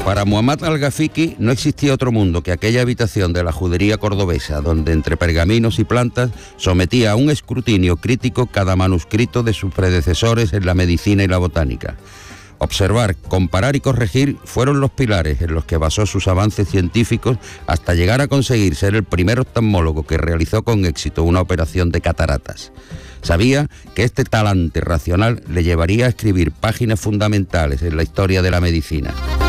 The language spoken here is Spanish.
Para Muhammad al-Ghafiqi no existía otro mundo que aquella habitación de la judería cordobesa, donde entre pergaminos y plantas sometía a un escrutinio crítico cada manuscrito de sus predecesores en la medicina y la botánica. Observar, comparar y corregir fueron los pilares en los que basó sus avances científicos hasta llegar a conseguir ser el primer oftalmólogo que realizó con éxito una operación de cataratas. Sabía que este talante racional le llevaría a escribir páginas fundamentales en la historia de la medicina.